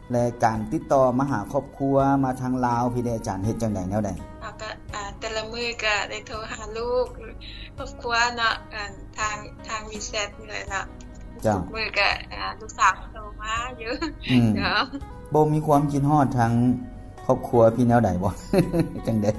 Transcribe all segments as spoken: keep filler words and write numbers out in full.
และการติดต่อมาหาครอบครัวมาทางลาวพี่ได้อาจารย์เฮ็ดจังได๋แนวใดอ่าก็อ่าแต่ละมื้อก็ได้โทรหาลูกครอบครัวเนาะอ่าทางทาง วี แซด นี่แหละเนาะจ้ะมื้อก็อ่าลูกสาวโทรมาอยู่เนาะบ่มีความคิดฮอดทางครอบครัวพี่แนวใดบ่จังได๋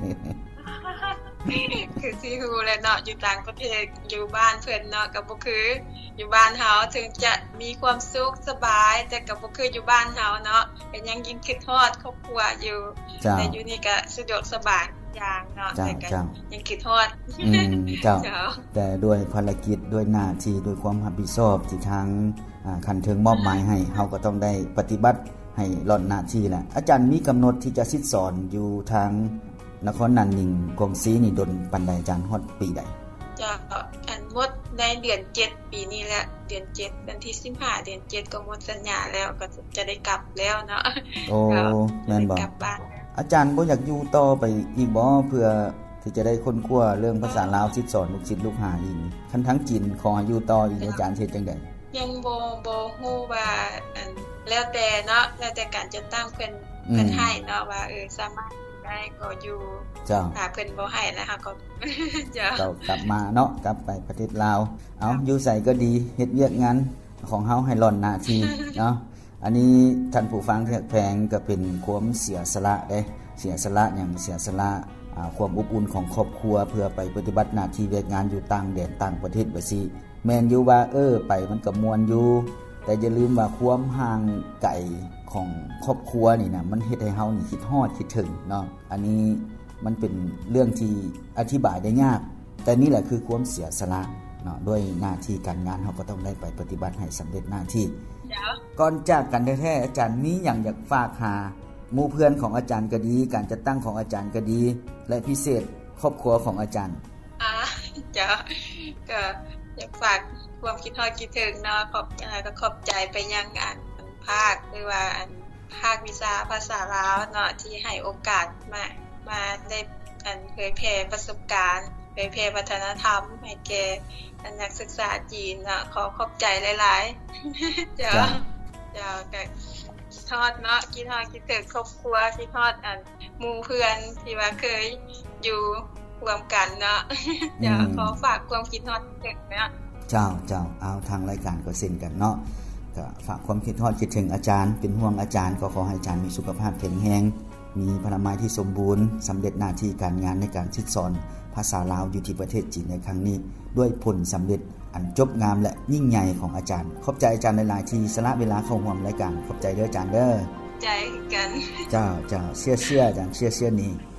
คือสิฮู้แหละเนาะอยู่ต่างประเทศอยู่บ้านเพิ่นเนาะก็บ่คืออยู่บ้านเฮาถึงจะมีความสุขสบายแต่ก็บ่คืออยู่บ้านเฮาเนาะก็ยังยิ่งคิดฮอดครอบครัวอยู่แต่อยู่นี่ก็สะดวกสบายอย่างเนาะแต่ก็ยังคิดฮอดอืมเจ้าแต่ด้วยภารกิจด้วยหน้าที่ด้วยความรับผิดชอบที่ทางอ่าคันถึงมอบหมายให้เฮาก็ต้องได้ปฏิบัติให้ล่อนหน้าที่แหละอาจารย์มีกำหนดที่จะสิสอนอยู่ทางนครนันนิงกงสีนี่ดนปานใดอาจารย์ฮอดปีใดจะอันหมดในเดือนเจ็ดปีนี้แหละเดือนเจ็ดวันที่สิบห้าเดือนเจ็ดก็หมดสัญญาแล้วก็จะได้กลับแล้วเนาะโอ้แม่นบ่อาจารย์บ่อยากอยู่ต่อไปอีกบ่เพื่อที่จะได้ค้นคว้าเรื่องภาษาลาวสิสอนลูกศิษย์ลูกหาอีกคันทั้งจีนขออยู่ต่ออีกอาจารย์เฮ็ดจังได๋ยังบ่บ่ฮู้ว่าอันแล้วแต่เนาะแล้วแต่การจัดตั้งเพิ่นเพิ่นให้เนาะว่าเออสามารถได้ก็อยู่จ้าถ้าเพิ่นบ่ให้แล้วเฮาก็จ้ากลับมาเนาะกลับไปประเทศลาวเอ้าอยู่ไสก็ดีเฮ็ดเวียกงานของเฮาให้ล่อนหน้าที่เนาะอันนี้ท่านผู้ฟังที่แพงก็เป็นความเสียสละเด้เสียสละหยังเสียสละอ่าความอบอุ่นของครอบครัวเพื่อไปปฏิบัติหน้าที่เวียกงานอยู่ต่างแดนต่างประเทศว่าซี่แม่นอยู่ว่าเออไปมันก็ม่วนอยู่แต่อย่าลืมว่าความห่างไกลของครอบครัวนี่นะมันเฮ็ดให้เฮานี่คิดฮอดคิดถึงเนาะอันนี้มันเป็นเรื่องที่อธิบายได้ยากแต่นี่แหละคือความเสียสละเนาะด้วยหน้าที่การงานเฮาก็ต้องได้ไปปฏิบัติให้สำเร็จหน้าที่ก่อนจากกันแท้ๆอาจารย์มีหยังอยากฝากหาหมู่เพื่อนของอาจารย์ก็ดีการจัดตั้งของอาจารย์ก็ดีและพิเศษครอบครัวของอาจารย์อ่าจ้ะก็อยากฝากความคิดฮอดคิดถึงเนาะขอบใจก็ขอบใจไปยังงานภาคหรือว่าอันภาควิชาภาษาลาวเนาะที่ให้โอกาสมามาได้อันเผยแพร่ประสบการณ์เผยแพร่วัฒนธรรมให้แก่นักศึกษาจีนเนาะขอขอบใจหลายๆจ้ะจ้ะก็ทอดเนาะคิดฮอดคิดถึงครอบครัวคิดฮอดอันหมู่เพื่อนที่ว่าเคยอยู่รวมกันเนาะจ้ะขอฝากความคิดฮอดถึงเนาะเจ้าเจ้าเอาทางรายการก็เซ็นกันเนาะก็ฝากความคิดฮอดคิดถึงอาจารย์เป็นห่วงอาจารย์ก็ขอให้อาจารย์มีสุขภาพแข็งแรงมีพลามัยที่สมบูรณ์สำเร็จหน้าที่การงานในการศึกษาภาษาลาวอยู่ที่ประเทศจีนในครั้งนี้ด้วยผลสำเร็จอันจบงามและยิ่งใหญ่ของอาจารย์ขอบใจอาจารย์หลายๆที่สละเวลาเข้าร่วมรายการขอบใจเด้ออาจารย์เด้อใจกันเจ้าเจ้าเชื่อๆอาจารย์เชื่อๆนี่